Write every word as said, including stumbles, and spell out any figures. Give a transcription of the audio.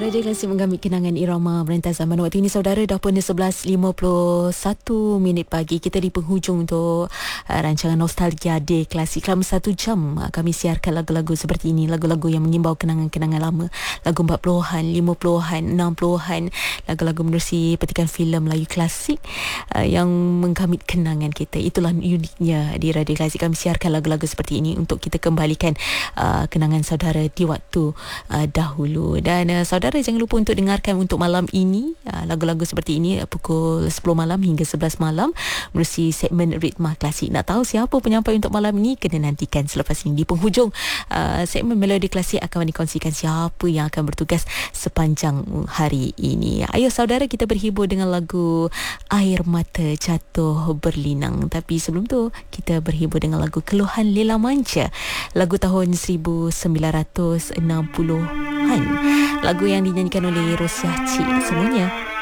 Radio Klasik menggambit kenangan irama merentas zaman. Waktu ini saudara dah pun sebelas lima puluh satu minit pagi. Kita di penghujung untuk uh, rancangan Nostalgia Day Klasik. Selama satu jam uh, kami siarkan lagu-lagu seperti ini. Lagu-lagu yang mengimbau kenangan-kenangan lama. Lagu empat puluhan, lima puluhan, enam puluhan. Lagu-lagu menerusi petikan filem Melayu klasik uh, yang menggambit kenangan kita. Itulah uniknya di Radio Klasik. Kami siarkan lagu-lagu seperti ini untuk kita kembalikan uh, kenangan saudara di waktu uh, dahulu. Dan uh, saudara jangan lupa untuk dengarkan untuk malam ini uh, lagu-lagu seperti ini uh, pukul sepuluh malam hingga sebelas malam menerusi segmen Ritma Klasik. Nak tahu siapa penyampai untuk malam ini? Kena nantikan selepas ini. Di penghujung uh, segmen Melodi Klasik akan dikongsikan siapa yang akan bertugas sepanjang hari ini. Ayo saudara, kita berhibur dengan lagu Air Mata Jatuh Berlinang. Tapi sebelum tu kita berhibur dengan lagu Keluhan Lela Manja, lagu tahun seribu sembilan ratus enam puluhan, lagu yang dinyanyikan oleh Rosia Cik semuanya.